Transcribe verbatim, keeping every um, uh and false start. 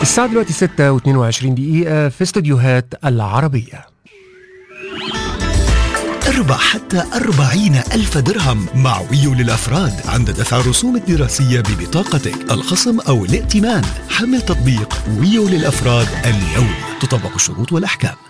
الساعة دلوقتي ستة واثنين وعشرين دقيقة في استوديوهات العربية. اربح حتى أربعين ألف درهم مع ويو للأفراد عند دفع الرسوم الدراسية ببطاقتك، الخصم أو الائتمان. حمل تطبيق ويو للأفراد اليوم، تطبق الشروط والأحكام.